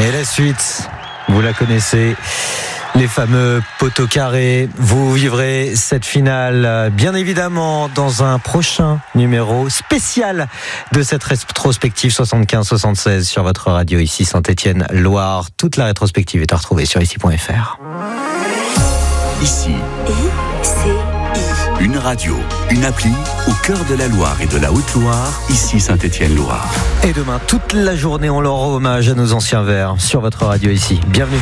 Et la suite, vous la connaissez. Les fameux poteaux carrés. Vous vivrez cette finale, bien évidemment, dans un prochain numéro spécial de cette rétrospective 75-76 sur votre radio ici Saint-Étienne-Loire. Toute la rétrospective est à retrouver sur ici.fr. Ici. Une radio, une appli au cœur de la Loire et de la Haute-Loire, ici Saint-Étienne-Loire. Et demain, toute la journée, on leur rend hommage à nos anciens verts sur votre radio ici. Bienvenue.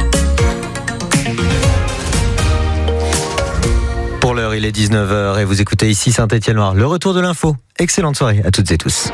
Pour l'heure, il est 19h et vous écoutez ici Saint-Étienne-Loire. Le retour de l'info. Excellente soirée à toutes et tous.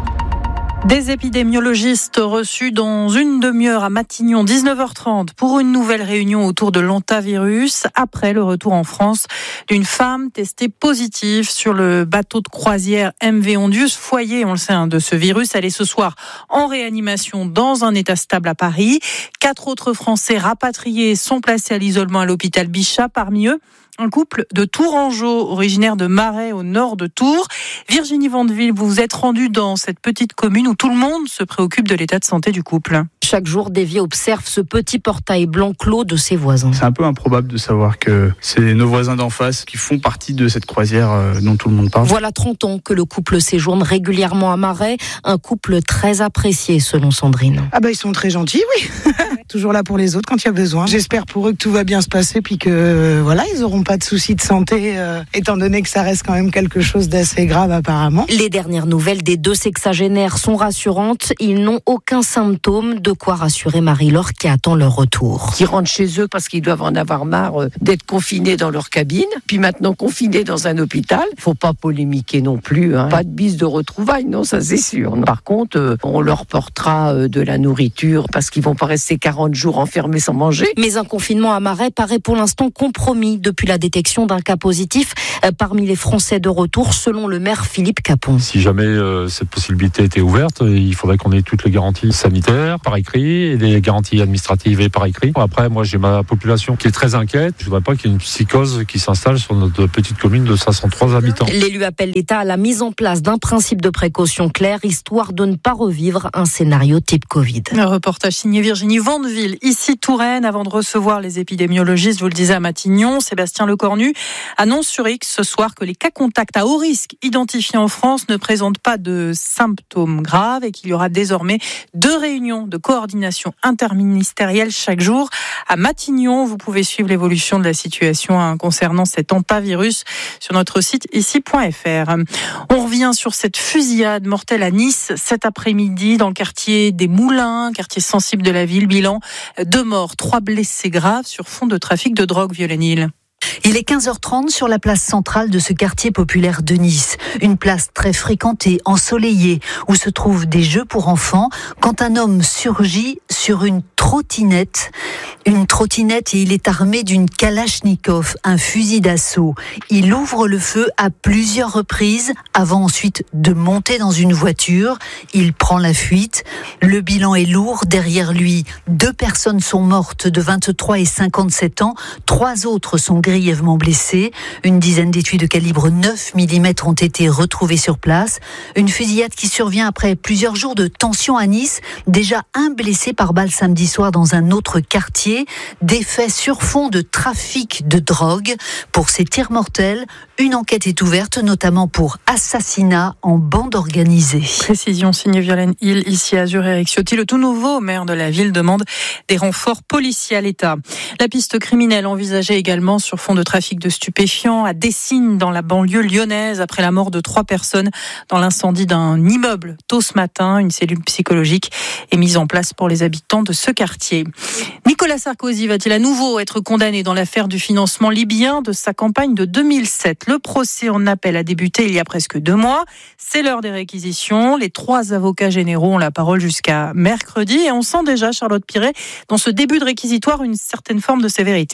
Des épidémiologistes reçus dans une demi-heure à Matignon, 19h30, pour une nouvelle réunion autour de l'hantavirus, après le retour en France d'une femme testée positive sur le bateau de croisière MV Ondius, foyer, on le sait, de ce virus. Elle est ce soir en réanimation dans un état stable à Paris. 4 autres Français rapatriés sont placés à l'isolement à l'hôpital Bichat, parmi eux un couple de Tourangeau, originaire de Marais, au nord de Tours. Virginie Vandeville, vous vous êtes rendue dans cette petite commune où tout le monde se préoccupe de l'état de santé du couple. Chaque jour, Davy observe ce petit portail blanc clos de ses voisins. C'est un peu improbable de savoir que c'est nos voisins d'en face qui font partie de cette croisière dont tout le monde parle. Voilà 30 ans que le couple séjourne régulièrement à Marais, un couple très apprécié selon Sandrine. Ils sont très gentils, oui. Toujours là pour les autres quand il y a besoin. J'espère pour eux que tout va bien se passer puis que ils auront pas de soucis de santé étant donné que ça reste quand même quelque chose d'assez grave apparemment. Les dernières nouvelles des 2 sexagénaires sont rassurantes. Ils n'ont aucun symptôme, de quoi rassurer Marie-Laure qui attend leur retour. Qui rentrent chez eux parce qu'ils doivent en avoir marre d'être confinés dans leur cabine, puis maintenant confinés dans un hôpital. Faut pas polémiquer non plus, Pas de bise de retrouvailles, non, ça c'est sûr. Par contre, on leur portera de la nourriture parce qu'ils vont pas rester 40 jours enfermés sans manger. Mais un confinement à Marais paraît pour l'instant compromis depuis la détection d'un cas positif parmi les Français de retour, selon le maire Philippe Capon. Si jamais cette possibilité était ouverte, il faudrait qu'on ait toutes les garanties sanitaires par écrit et les garanties administratives et par écrit. Après, moi, j'ai ma population qui est très inquiète. Je ne voudrais pas qu'il y ait une psychose qui s'installe sur notre petite commune de 503 habitants. L'élu appelle l'État à la mise en place d'un principe de précaution clair, histoire de ne pas revivre un scénario type Covid. Un reportage signé Virginie Vandeville, ici Touraine, avant de recevoir les épidémiologistes, vous le disiez, à Matignon. Sébastien Lecornu annonce sur X ce soir que les cas contacts à haut risque identifiés en France ne présentent pas de symptômes graves et qu'il y aura désormais 2 réunions de coordination interministérielle chaque jour. À Matignon, vous pouvez suivre l'évolution de la situation concernant cet hantavirus sur notre site ici.fr. On revient sur cette fusillade mortelle à Nice cet après-midi dans le quartier des Moulins, quartier sensible de la ville. Bilan 2 morts, 3 blessés graves sur fond de trafic de drogue, Violaine. Il est 15h30 sur la place centrale de ce quartier populaire de Nice. Une place très fréquentée, ensoleillée, où se trouvent des jeux pour enfants, quand un homme surgit sur une trottinette. Une trottinette et il est armé d'une Kalachnikov, un fusil d'assaut. Il ouvre le feu à plusieurs reprises avant ensuite de monter dans une voiture. Il prend la fuite. Le bilan est lourd. Derrière lui, 2 personnes sont mortes de 23 et 57 ans. 3 autres sont grièvement blessées. Une dizaine d'étuis de calibre 9 mm ont été retrouvés sur place. Une fusillade qui survient après plusieurs jours de tension à Nice. Déjà un blessé par balle samedi soir dans un autre quartier. Des faits sur fond de trafic de drogue. Pour ces tirs mortels, une enquête est ouverte, notamment pour assassinat en bande organisée. Précision signée Violaine Hill, ici à Azur. Éric Ciotti, le tout nouveau maire de la ville, demande des renforts policiers à l'État. La piste criminelle envisagée également sur fond de trafic de stupéfiants à Dessines, dans la banlieue lyonnaise, après la mort de 3 personnes dans l'incendie d'un immeuble tôt ce matin. Une cellule psychologique est mise en place pour les habitants de ce quartier. Nicolas Sarkozy va-t-il à nouveau être condamné dans l'affaire du financement libyen de sa campagne de 2007 ? Le procès en appel a débuté il y a presque 2 mois. C'est l'heure des réquisitions. Les 3 avocats généraux ont la parole jusqu'à mercredi. Et on sent déjà, Charlotte Piret, dans ce début de réquisitoire, une certaine forme de sévérité.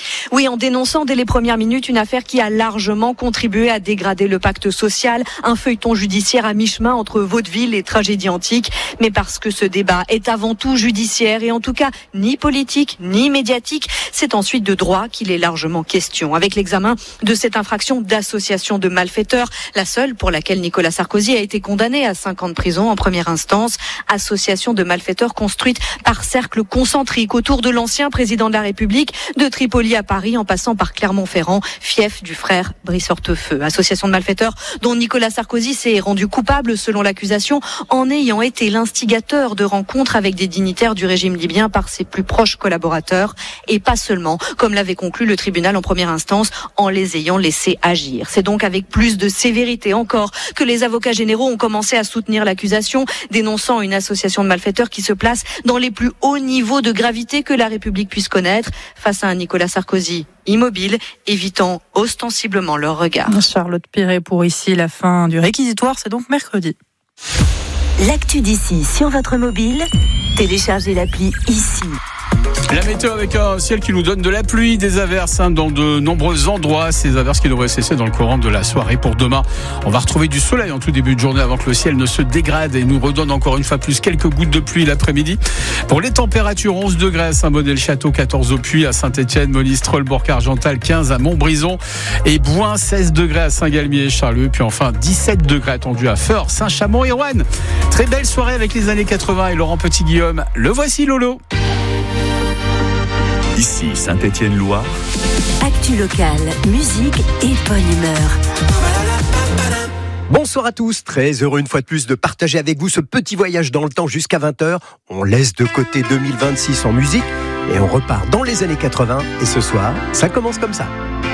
Oui, en dénonçant dès les premières minutes une affaire qui a largement contribué à dégrader le pacte social, un feuilleton judiciaire à mi-chemin entre vaudeville et tragédie antique, mais parce que ce débat est avant tout judiciaire et en tout cas ni politique ni médiatique, c'est ensuite de droit qu'il est largement question. Avec l'examen de cette infraction d'association de malfaiteurs, la seule pour laquelle Nicolas Sarkozy a été condamné à 5 ans de prison en première instance, association de malfaiteurs construite par cercle concentrique autour de l'ancien président de la République, de Tripoli à Paris en passant par Clermont-Ferrand, fief du frère Brice Hortefeux. Association de malfaiteurs dont Nicolas Sarkozy s'est rendu coupable selon l'accusation en ayant été l'instigateur de rencontres avec des dignitaires du régime libyen par ses plus proches collaborateurs et pas seulement, comme l'avait conclu le tribunal en première instance, en les ayant laissés agir. C'est donc avec plus de sévérité encore que les avocats généraux ont commencé à soutenir l'accusation, dénonçant une association de malfaiteurs qui se place dans les plus hauts niveaux de gravité que la République puisse connaître face à un Nicolas Sarkozy immobile, évitant ostensiblement leur regard. Charlotte Piret pour ici la fin du réquisitoire, c'est donc mercredi. L'actu d'ici sur votre mobile, téléchargez l'appli ici. La météo avec un ciel qui nous donne de la pluie, des averses dans de nombreux endroits. Ces averses qui devraient cesser dans le courant de la soirée. Pour demain, on va retrouver du soleil en tout début de journée avant que le ciel ne se dégrade et nous redonne encore une fois plus quelques gouttes de pluie l'après-midi. Pour les températures, 11 degrés à Saint-Bonnet-le-Château, 14 au Puy, à Saint-Étienne, Monistrol, Bourg-Argental, 15 à Montbrison et Bouin, 16 degrés à Saint-Galmier et Charleux. Puis enfin 17 degrés attendus à Feurs, Saint-Chamond et Roanne. Très belle soirée avec les années 80 et Laurent Petit-Guillaume. Le voici Lolo. Ici Saint-Étienne-Loire. Actu locale, musique et bonne humeur. Bonsoir à tous, très heureux une fois de plus de partager avec vous ce petit voyage dans le temps jusqu'à 20h. On laisse de côté 2026 en musique et on repart dans les années 80. Et ce soir, ça commence comme ça.